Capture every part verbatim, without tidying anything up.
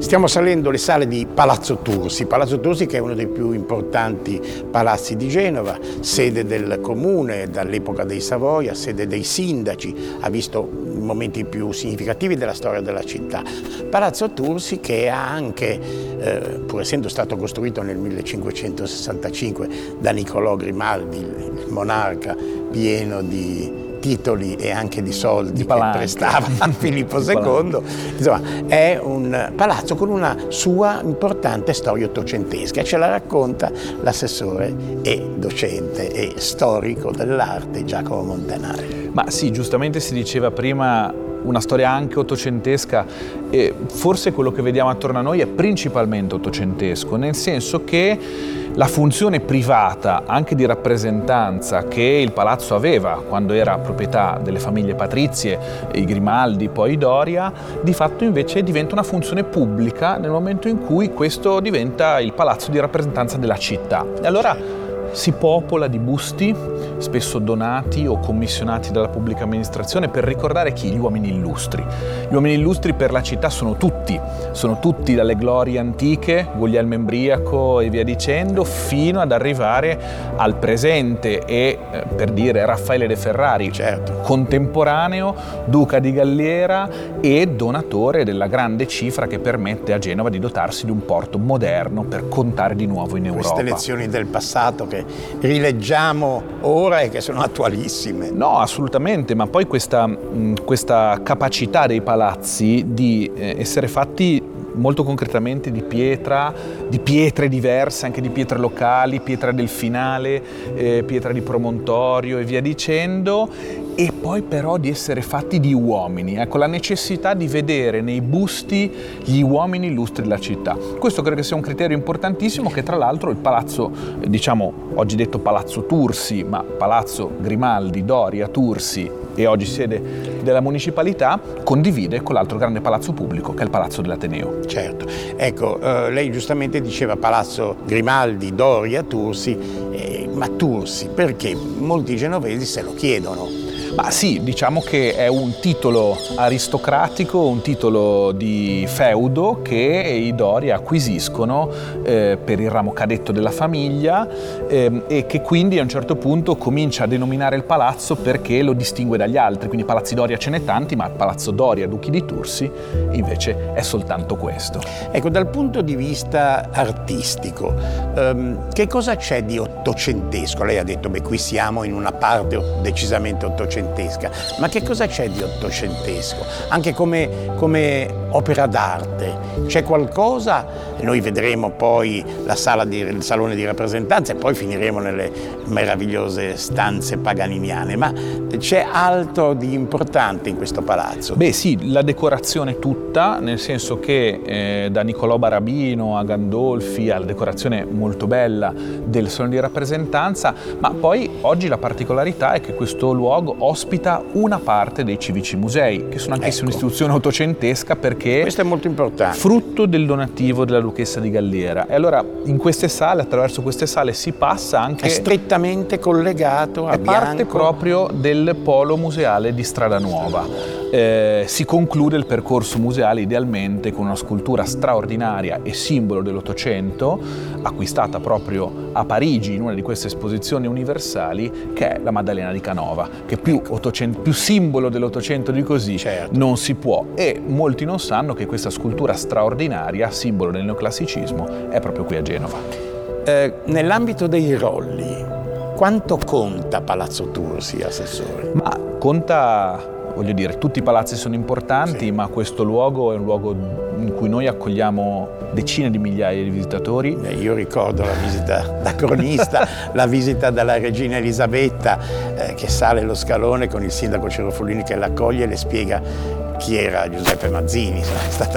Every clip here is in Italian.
Stiamo salendo le sale di Palazzo Tursi, Palazzo Tursi che è uno dei più importanti palazzi di Genova, sede del comune dall'epoca dei Savoia, sede dei sindaci, ha visto i momenti più significativi della storia della città. Palazzo Tursi che ha anche, eh, pur essendo stato costruito nel millecinquecentosessantacinque da Niccolò Grimaldi, il monarca pieno di titoli e anche di soldi di che prestava a Filippo secondo, insomma è un palazzo con una sua importante storia ottocentesca, ce la racconta l'assessore e docente e storico dell'arte Giacomo Montanari. Ma sì, giustamente si diceva prima una storia anche ottocentesca e forse quello che vediamo attorno a noi è principalmente ottocentesco, nel senso che la funzione privata, anche di rappresentanza, che il palazzo aveva quando era proprietà delle famiglie patrizie, i Grimaldi, poi i Doria, di fatto invece diventa una funzione pubblica nel momento in cui questo diventa il palazzo di rappresentanza della città. E allora si popola di busti, spesso donati o commissionati dalla pubblica amministrazione, per ricordare chi? Gli uomini illustri. Gli uomini illustri per la città sono tutti, sono tutti dalle glorie antiche, Guglielmo Embriaco e via dicendo, fino ad arrivare al presente e, eh, per dire, Raffaele de Ferrari, certo, contemporaneo, duca di Galliera e donatore della grande cifra che permette a Genova di dotarsi di un porto moderno per contare di nuovo in Europa. Queste lezioni del passato che rileggiamo ora e che sono attualissime. No, assolutamente, ma poi questa, questa capacità dei palazzi di essere fatti molto concretamente di pietra, di pietre diverse, anche di pietre locali, pietra del finale, eh, pietra di promontorio e via dicendo, e poi però di essere fatti di uomini, ecco, la necessità di vedere nei busti gli uomini illustri della città. Questo credo che sia un criterio importantissimo che tra l'altro il palazzo, diciamo oggi detto Palazzo Tursi, ma Palazzo Grimaldi, Doria, Tursi e oggi sede della municipalità, condivide con l'altro grande palazzo pubblico che è il Palazzo dell'Ateneo. Certo, ecco, eh, lei giustamente diceva Palazzo Grimaldi, Doria, Tursi, eh, ma Tursi perché molti genovesi se lo chiedono. Ma sì, diciamo che è un titolo aristocratico, un titolo di feudo che i Doria acquisiscono eh, per il ramo cadetto della famiglia eh, e che quindi a un certo punto comincia a denominare il palazzo perché lo distingue dagli altri. Quindi palazzi Doria ce n'è tanti, ma il Palazzo Doria, Duchi di Tursi, invece è soltanto questo. Ecco, dal punto di vista artistico, ehm, che cosa c'è di ottocentesco? Lei ha detto, beh, qui siamo in una parte decisamente ottocentesca. Ma che cosa c'è di ottocentesco? Anche come, come opera d'arte? C'è qualcosa? Noi vedremo poi la sala di, il salone di rappresentanza e poi finiremo nelle meravigliose stanze paganiniane. Ma c'è altro di importante in questo palazzo? Beh sì, la decorazione tutta, nel senso che eh, da Niccolò Barabino a Gandolfi alla decorazione molto bella del salone di rappresentanza, ma poi oggi la particolarità è che questo luogo ospita una parte dei civici musei, che sono anch'essi ecco. un'istituzione ottocentesca perché questo è molto importante, frutto del donativo della duchessa di Galliera. E allora in queste sale, attraverso queste sale si passa anche... È strettamente collegato a È Bianco. parte proprio del polo museale di Strada Nuova. Eh, si conclude il percorso museale idealmente con una scultura straordinaria e simbolo dell'Ottocento, acquistata proprio a Parigi in una di queste esposizioni universali, che è la Maddalena di Canova, che più, più simbolo dell'Ottocento di così certo. non si può. E molti non sanno che questa scultura straordinaria, simbolo del neoclassicismo, è proprio qui a Genova. Eh, nell'ambito dei rolli, quanto conta Palazzo Tursi, assessore? Ma conta... Voglio dire, tutti i palazzi sono importanti, sì. ma questo luogo è un luogo in cui noi accogliamo decine di migliaia di visitatori. Eh, io ricordo la visita da cronista, la visita dalla regina Elisabetta eh, che sale lo scalone con il sindaco Cerofolini che l'accoglie e le spiega chi era Giuseppe Mazzini. È stata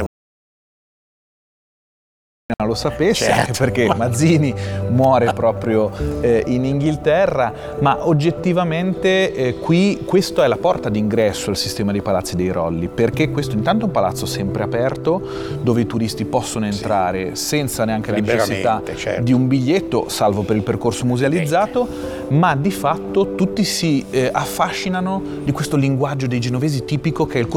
lo sapesse, certo. Anche perché Mazzini muore proprio eh, in Inghilterra, ma oggettivamente eh, qui questa è la porta d'ingresso al sistema dei palazzi dei Rolli, perché questo intanto è un palazzo sempre aperto dove i turisti possono entrare sì. senza neanche la necessità certo. di un biglietto, salvo per il percorso musealizzato, ma di fatto tutti si eh, affascinano di questo linguaggio dei genovesi tipico che è il